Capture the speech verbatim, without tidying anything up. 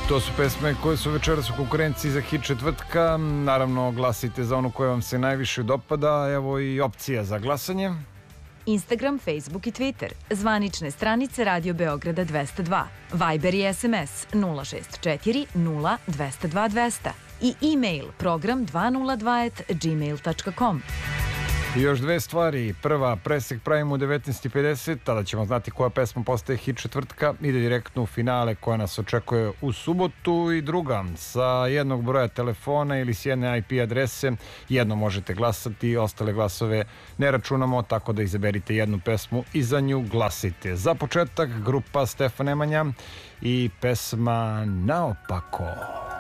To su pesme koje su večeras u konkurenciji za hit četvrtka. Naravno, glasite za onu koja vam se najviše dopada. Evo i opcija za glasanje. Instagram, Facebook i Twitter. Zvanične stranice Radio Beograda dvesta dva. Viber i es em es nula šest četiri nula dvesta dva dvesta. I e-mail program dvesta dva at gmail tačka com. I još dve stvari. Prva, presek pravimo u devetnaest i pedeset, tada ćemo znati koja pesma postaje hit četvrtka, ide direktno u finale koja nas očekuje u subotu. I druga, sa jednog broja telefona ili s jedne i pe adrese jedno možete glasati, ostale glasove ne računamo, tako da izaberite jednu pesmu i za nju glasite. Za početak grupa Stefan Nemanja i pesma Naopako.